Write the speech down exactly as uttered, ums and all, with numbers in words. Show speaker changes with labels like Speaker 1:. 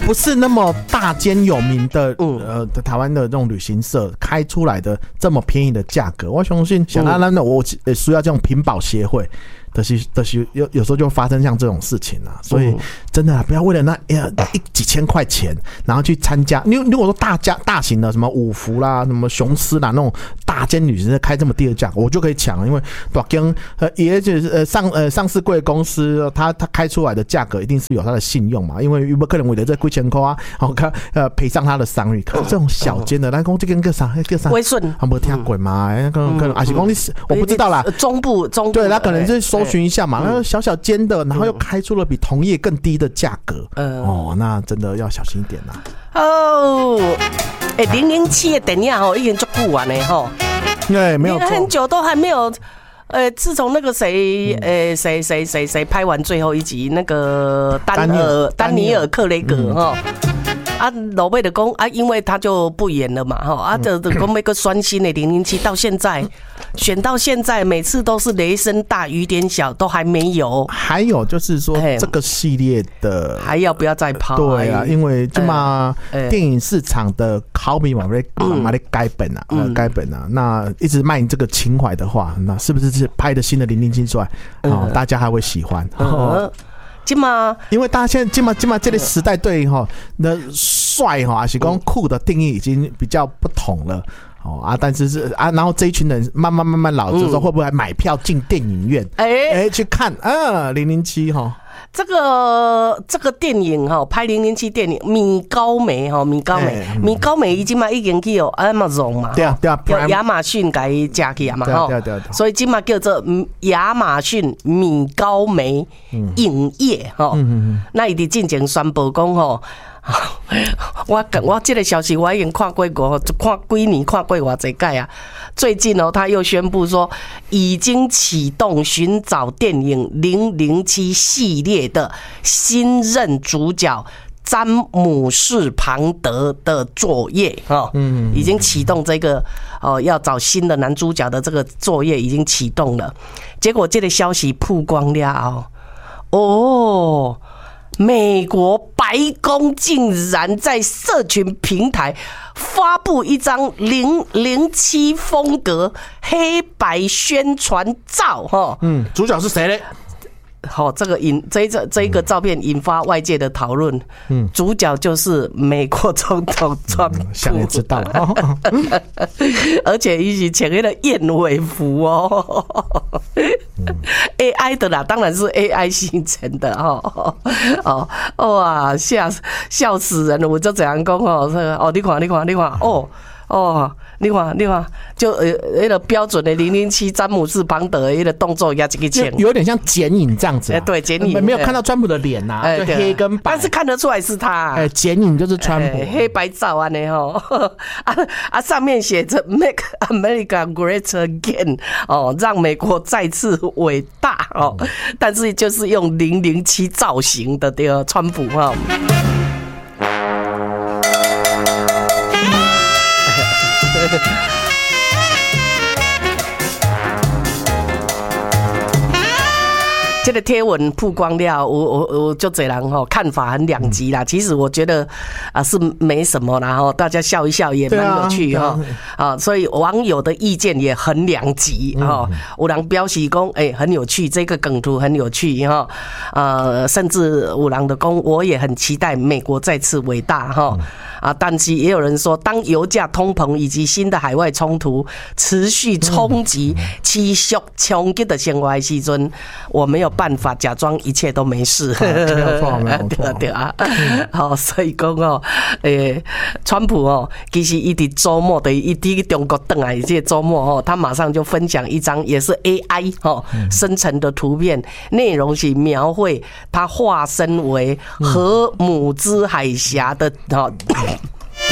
Speaker 1: 不是那么大间有名的，嗯、呃，台湾的这种旅行社开出来的这么便宜的价格，我相信像咱咱的我需要这种品保协会。但是，但是有有时候就发生像这种事情啊，所以真的、啊、不要为了那一几千块钱，然后去参加。你如果说大家大型的什么五福啦、什么雄狮啦那种大间旅行社开这么低的价格，我就可以抢，因为大间呃也就是呃上呃上市贵公司，它它开出来的价格一定是有它的信用嘛，因为有没有可能为了这几千块啊，然后看呃赔上它的商誉。可是这种小间的，来讲这跟个啥个啥，
Speaker 2: 威顺，
Speaker 1: 啊没听过嘛？可能可能还是讲你我不知道啦，
Speaker 2: 中部中部
Speaker 1: 对，他可能是搜寻一下嘛，然后小小间的，然后又开出了比同业更低的价格，嗯、哦，那真的要小心一点啦。
Speaker 2: 哦，哎、欸，零零七的电影哦，已经足久完了吼，
Speaker 1: 对，没有错，
Speaker 2: 很久都还没有。呃，自从那个谁，呃，谁谁谁谁拍完最后一集，那个丹尔丹尼尔克雷格哈。啊，老辈的讲啊，因为他就不演了嘛，哈啊，这这讲那个酸新的零零七到现在选到现在，每次都是雷声大雨点小，都还没有。还
Speaker 1: 有就是说，这个系列的
Speaker 2: 还要不要再拍？
Speaker 1: 对啊，因为这嘛电影市场的考米嘛，嘛在改本啊，呃，改本啊，那一直卖你这个情怀的话，那是不是是拍的新的零零七出来，哦，大家还会喜欢？哦
Speaker 2: 今嘛，
Speaker 1: 因为大家现在今嘛今嘛这个时代对哈那帅哈还是讲酷的定义已经比较不同了哦啊，但是是啊，然后这一群人慢慢慢慢老之后，会不会还买票进电影院？哎哎、欸欸，去看啊零零七哈。
Speaker 2: 这个这个电影哈，拍零零七电影，米高梅哈，米高梅，米高梅已经嘛已经去有 Amazon 嘛，
Speaker 1: 对啊对啊，
Speaker 2: 叫亚马逊给伊加去啊嘛，哈，对对对，所以今嘛叫做亚马逊米高梅影业哈，那伊伫进前宣布讲吼。我我这个消息我已经看过过，看几年看过偌济届啊。最近哦，他又宣布说，已经启动寻找电影零零七系列的新任主角詹姆士庞德的作业哦，嗯，已经启动这个哦，要找新的男主角的这个作业已经启动了。结果这个消息曝光了哦。美国白宫竟然在社群平台发布一张零零七风格黑白宣传照，哈，嗯，
Speaker 1: 主角是谁呢？
Speaker 2: 好，这个引这一这这一个照片引发外界的讨论。嗯，主角就是美国总统川普，
Speaker 1: 想也知道，
Speaker 2: 而且一起前面的燕尾服哦、嗯、，A I 的啦，当然是 A I 形成的哈。哦哇，吓笑死人了！我就这样讲哦，这个哦，你看，你看，你看，哦。哦，你看，你看，就呃，那个标准的零零七詹姆士庞德的那个动作压这个钱，
Speaker 1: 有点像剪影这样子、啊。哎、欸，
Speaker 2: 对，剪影，
Speaker 1: 没有看到川普的脸呐、啊，欸、就黑跟白，
Speaker 2: 但是看得出来是他。
Speaker 1: 哎、欸，剪影就是川普，
Speaker 2: 欸、黑白照啊，呢吼，啊啊，上面写着 "Make America Great Again" 哦，让美国再次伟大哦，嗯、但是就是用零零七造型的这个川普哈。这个贴文曝光了，我我我就这人哈，看法很两极啦。其实我觉得啊是没什么啦哈，大家笑一笑也蛮有趣哈啊，所以网友的意见也很两极哈。有人表示讲哎很有趣，这个梗图很有趣哈，呃，甚至有人的讲我也很期待美国再次伟大哈。啊，但是也有人说，当油价通膨以及新的海外冲突持续冲击、持续冲击的生活的时阵，我没有办法假装一切都没事。
Speaker 1: 没有错，没有错，
Speaker 2: 对啊，对啊。好，所以讲哦，诶，川普哦，其实一伫周末的一滴中国回来这周末哦，他马上就分享一张也是 A I 哦生成的图片，内容是描绘他化身为荷姆兹海峡的哦。